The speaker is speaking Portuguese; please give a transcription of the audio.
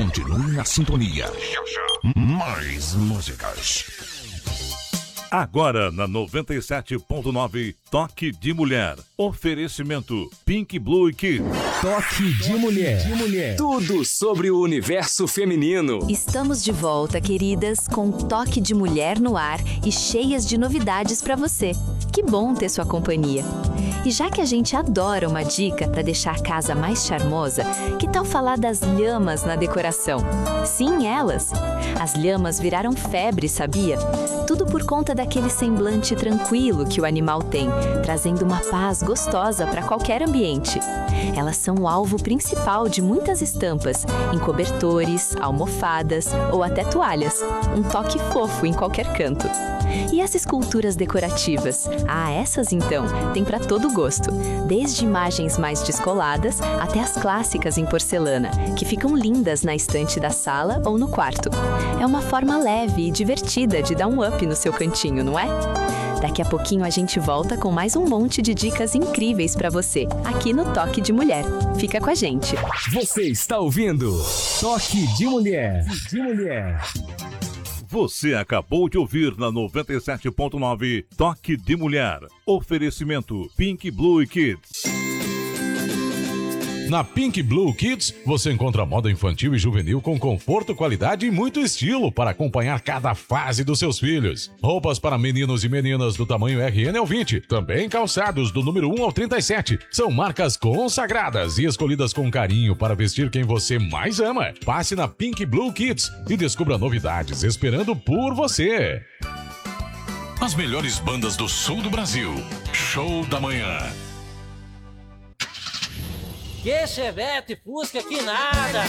Continue na sintonia. Mais músicas. Agora na 97.9, Toque de Mulher. Oferecimento Pink Blue Kids. Toque de Mulher. Tudo sobre o universo feminino. Estamos de volta, queridas, com Toque de Mulher no ar e cheias de novidades para você. Que bom ter sua companhia. E já que a gente adora uma dica para deixar a casa mais charmosa, que tal falar das lhamas na decoração? Sim, elas! As lhamas viraram febre, sabia? Tudo por conta daquele semblante tranquilo que o animal tem, trazendo uma paz gostosa para qualquer ambiente. Elas são o alvo principal de muitas estampas, em cobertores, almofadas ou até toalhas. Um toque fofo em qualquer canto. E as esculturas decorativas? Ah, essas então, tem para todo gosto. Desde imagens mais descoladas até as clássicas em porcelana, que ficam lindas na estante da sala ou no quarto. É uma forma leve e divertida de dar um up no seu cantinho, não é? Daqui a pouquinho a gente volta com mais um monte de dicas incríveis para você, aqui no Toque de Mulher. Fica com a gente. Você está ouvindo Toque de Mulher. Você acabou de ouvir na 97.9 Toque de Mulher. Oferecimento Pink Blue Kids. Na Pink Blue Kids, você encontra moda infantil e juvenil com conforto, qualidade e muito estilo para acompanhar cada fase dos seus filhos. Roupas para meninos e meninas do tamanho RN ao 20, também calçados do número 1 ao 37. São marcas consagradas e escolhidas com carinho para vestir quem você mais ama. Passe na Pink Blue Kids e descubra novidades esperando por você. As melhores bandas do sul do Brasil. Show da manhã. Que Chevette, Fusca, que nada!